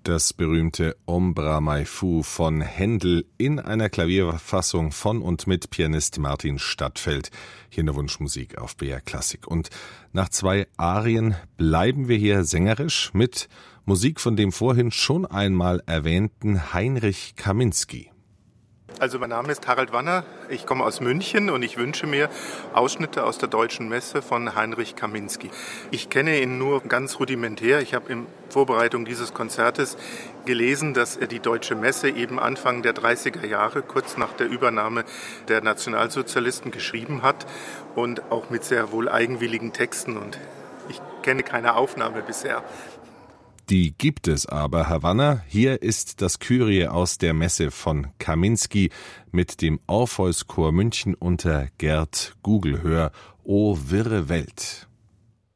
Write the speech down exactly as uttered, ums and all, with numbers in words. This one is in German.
Das berühmte Ombra Mai Fu von Händel in einer Klavierfassung von und mit Pianist Martin Stadtfeld, hier in der Wunschmusik auf B R Klassik. Und nach zwei Arien bleiben wir hier sängerisch mit Musik von dem vorhin schon einmal erwähnten Heinrich Kaminski. Also mein Name ist Harald Wanner, ich komme aus München und ich wünsche mir Ausschnitte aus der Deutschen Messe von Heinrich Kaminski. Ich kenne ihn nur ganz rudimentär. Ich habe in Vorbereitung dieses Konzertes gelesen, dass er die Deutsche Messe eben Anfang der dreißiger Jahre, kurz nach der Übernahme der Nationalsozialisten, geschrieben hat und auch mit sehr wohl eigenwilligen Texten. Und ich kenne keine Aufnahme bisher. Die gibt es aber, Herr Wanner. Hier ist das Kyrie aus der Messe von Kaminski mit dem Orpheus Chor München unter Gerd Gugelhör. O wirre Welt.